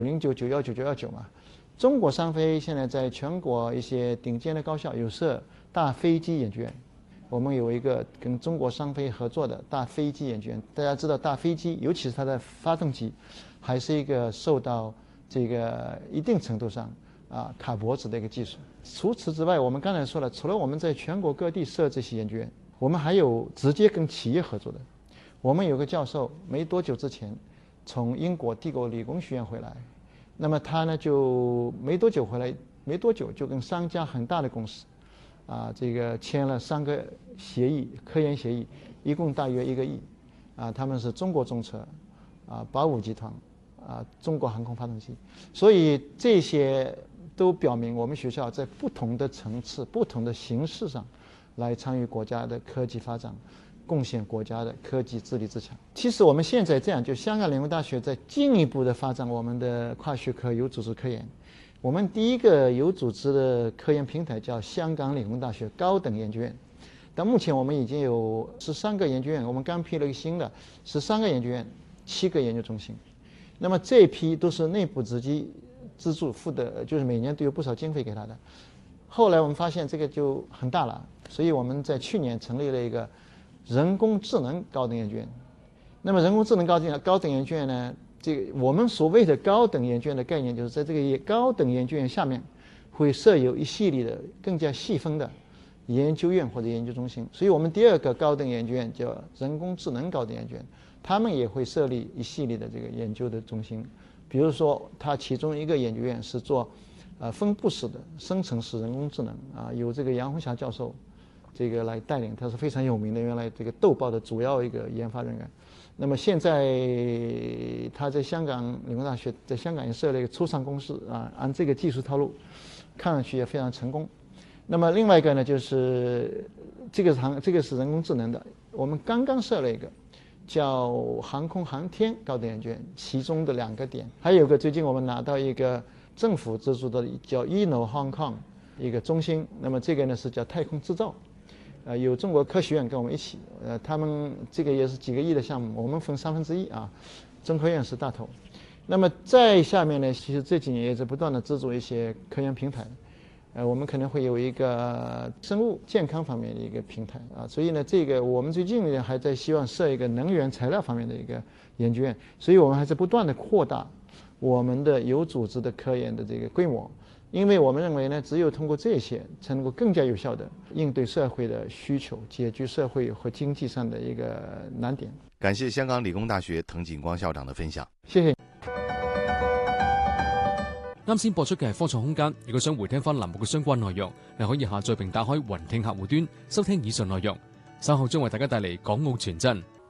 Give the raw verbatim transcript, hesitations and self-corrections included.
零九九幺九九幺九嘛。中国商飞现在在全国一些顶尖的高校有设大飞机研究院，我们有一个跟中国商飞合作的大飞机研究院。大家知道大飞机，尤其是它的发动机，还是一个受到这个一定程度上啊卡脖子的一个技术。除此之外，我们刚才说了，除了我们在全国各地设这些研究院，我们还有直接跟企业合作的。我们有个教授没多久之前从英国帝国理工学院回来，那么他呢就没多久回来，没多久就跟三家很大的公司啊，这个签了三个协议，科研协议，一共大约一个亿啊。他们是中国中车啊、宝武集团啊、中国航空发动机，所以这些都表明我们学校在不同的层次、不同的形式上来参与国家的科技发展，贡献国家的科技自立自强。其实我们现在这样，就香港理工大学在进一步的发展我们的跨学科有组织科研。我们第一个有组织的科研平台叫香港理工大学高等研究院，到目前我们已经有十三个研究院，我们刚批了一个新的十三个研究院，七个研究中心。那么这批都是内部直接资助付的，就是每年都有不少经费给他的。后来我们发现这个就很大了，所以我们在去年成立了一个人工智能高等研究院。那么人工智能高等高等研究院呢，这个我们所谓的高等研究院的概念，就是在这个高等研究院下面会设有一系列的更加细分的研究院或者研究中心。所以我们第二个高等研究院叫人工智能高等研究院，他们也会设立一系列的这个研究的中心。比如说它其中一个研究院是做呃分布式的生成式人工智能啊，由这个杨红霞教授这个来带领，他是非常有名的，原来这个豆报的主要一个研发人员。那么现在他在香港理工大学在香港也设了一个初创公司啊，按这个技术套路，看上去也非常成功。那么另外一个呢，就是这个航这个是人工智能的，我们刚刚设了一个叫航空航天高等研究院，其中的两个点，还有个最近我们拿到一个政府资助的叫 Inno Hong Kong 一个中心，那么这个呢是叫太空制造。呃，有中国科学院跟我们一起，呃，他们这个也是几个亿的项目，我们分三分之一啊，中科院是大头。那么在下面呢，其实这几年也在不断的资助一些科研平台，呃，我们可能会有一个生物健康方面的一个平台啊，所以呢，这个我们最近呢还在希望设一个能源材料方面的一个研究院，所以我们还在不断的扩大我们的有组织的科研的这个规模。因为我们认为呢，只有通过这些，才能够更加有效地应对社会的需求，解决社会和经濟上的一個難點。 感謝香港理工大學滕錦光校長的分享。 謝謝。 啱先播出嘅係科創空間，如果想回聽翻欄目嘅相關內容，你可以下載並打開雲聽客戶端收聽以上內容。稍後將為大家帶嚟港澳傳真。